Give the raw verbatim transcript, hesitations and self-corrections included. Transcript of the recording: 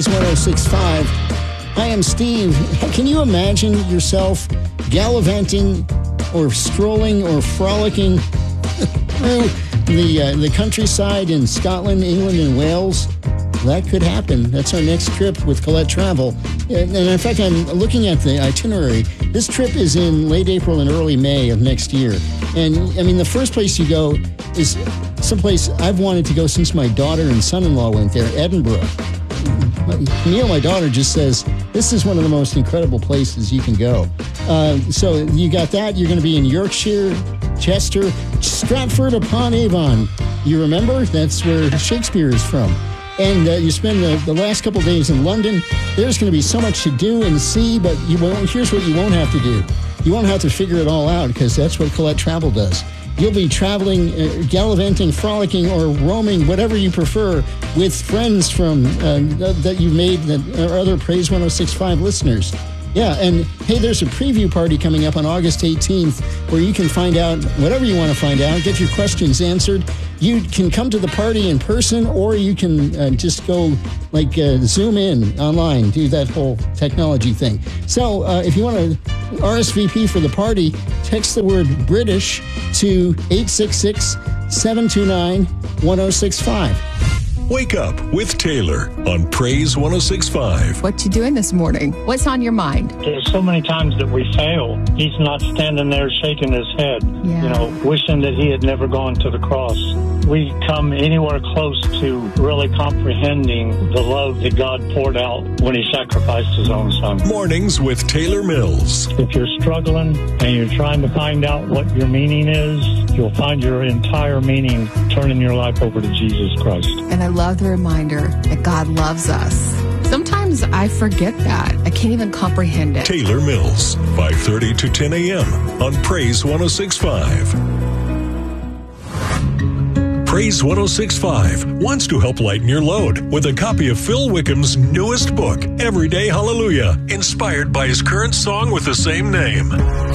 Praise one oh six point five. I am Steve. Can you imagine yourself gallivanting or strolling or frolicking through the uh, the countryside in Scotland, England, and Wales? That could happen. That's our next trip with Colette Travel. And in fact, I'm looking at the itinerary. This trip is in late April and early May of next year. And, I mean, the first place you go is someplace I've wanted to go since my daughter and son-in-law went there, Edinburgh. Neil, my daughter, just says, this is one of the most incredible places you can go. Uh, so you got that. You're going to be in Yorkshire, Chester, Stratford-upon-Avon. You remember? That's where Shakespeare is from. And uh, you spend the, the last couple of days in London. There's going to be so much to do and see, but you won't, here's what you won't have to do. You won't have to figure it all out, because that's what Colette Travel does. You'll be traveling, uh, gallivanting, frolicking, or roaming, whatever you prefer, with friends from uh, that you've made that are other Praise one oh six point five listeners. Yeah, and hey, there's a preview party coming up on August eighteenth where you can find out whatever you want to find out, get your questions answered. You can come to the party in person, or you can uh, just go, like, uh, Zoom in online, do that whole technology thing. So uh, if you want to R S V P for the party, text the word British to eight six six, seven two nine, one oh six five. Wake up with Taylor on Praise one oh six point five. What you doing this morning? What's on your mind? There's so many times that we fail. He's not standing there shaking his head, Yeah. you know, wishing that he had never gone to the cross. We come anywhere close to really comprehending the love that God poured out when he sacrificed his own son. Mornings with Taylor Mills. If you're struggling and you're trying to find out what your meaning is, you'll find your entire meaning turning your life over to Jesus Christ. And I love the reminder that God loves us. Sometimes I forget that. I can't even comprehend it. Taylor Mills, five thirty to ten a.m. on Praise one oh six point five. Praise one oh six point five wants to help lighten your load with a copy of Phil Wickham's newest book, Everyday Hallelujah, inspired by his current song with the same name.